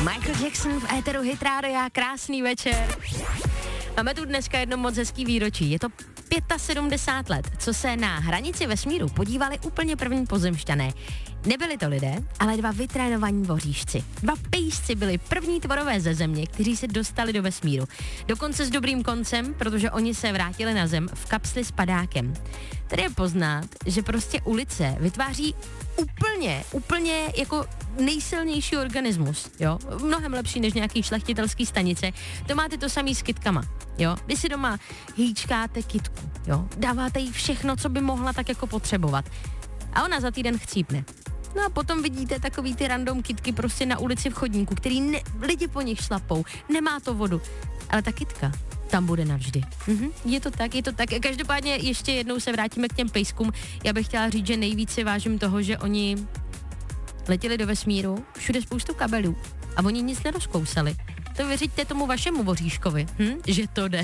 Michael Jackson v éteru Hit Rádia, krásný večer. Máme tu dneska jedno moc hezký výročí. Je to 75 let, co se na hranici vesmíru podívali úplně první pozemšťané. Nebyli to lidé, ale dva vytrénovaní voříšci. Dva pejsci byli první tvorové ze Země, kteří se dostali do vesmíru. Dokonce s dobrým koncem, protože oni se vrátili na Zem v kapsli s padákem. Tady je poznat, že prostě ulice vytváří úplně jako nejsilnější organismus, jo? Mnohem lepší než nějaký šlechtitelský stanice. To máte to samý s kytkama, jo? Vy si doma hýčkáte kytku, jo? Dáváte jí všechno, co by mohla tak jako potřebovat. A ona za týden chcípne. No a potom vidíte takový ty random kytky prostě na ulici v chodníku, který lidi po nich šlapou, nemá to vodu. Ale ta kytka tam bude navždy. Je to tak. Každopádně ještě jednou se vrátíme k těm pejskům. Já bych chtěla říct, že nejvíc si vážím toho, že oni letěli do vesmíru, všude spoustu kabelů a oni nic nerozkousali. To věříte tomu vašemu voříškovi, že to jde.